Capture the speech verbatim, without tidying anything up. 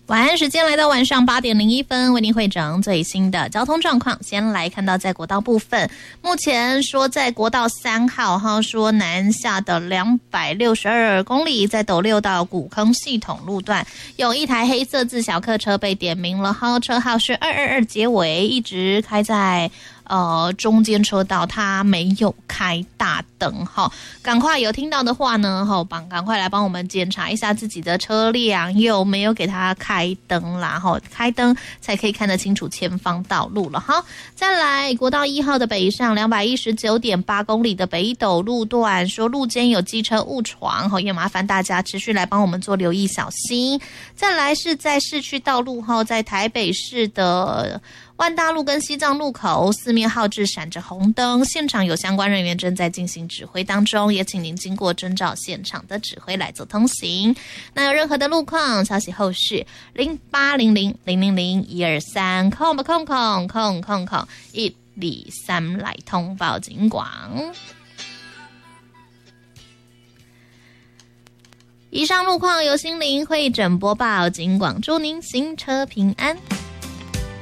晚安时间来到晚上八点零一分，为您汇整最新的交通状况。先来看到在国道部分，目前说在国道三号哈，说南下的两百六十二公里，在斗六到古坑系统路段，有一台黑色自小客车被点名了哈，车号是二二二结尾，一直开在呃中间车道，它没有开大灯哈，赶快有听到的话呢，哈，帮赶快来帮我们检查一下自己的车辆有没有给它开灯啦，哈，开灯才可以看得清楚前方道路了哈。再来，国道一号的北上两百一十九点八公里的北斗路段，说路肩有机车误闯，哈，也麻烦大家持续来帮我们做留意，小心。再来是在市区道路哈，在台北市的万大路跟西藏路口四面号志闪着红灯，现场有相关人员正在进行指挥当中，也请您经过遵照现场的指挥来做通行。那有任何的路况消息后续零八零零零零零一二三空不空空空空空一二三来通报警广。以上路况由心灵会诊播报警广，祝您行车平安。